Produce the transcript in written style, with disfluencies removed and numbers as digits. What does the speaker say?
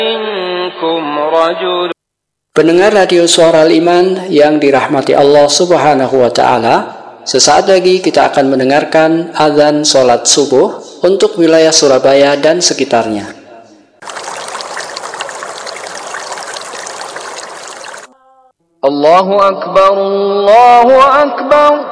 منكم رجل. Pendengar radio Suara Al-Iman yang dirahmati Allah Subhanahu wa Ta'ala, sesaat lagi kita akan mendengarkan azan sholat subuh untuk wilayah Surabaya dan sekitarnya. Allahu Akbar, Allahu Akbar.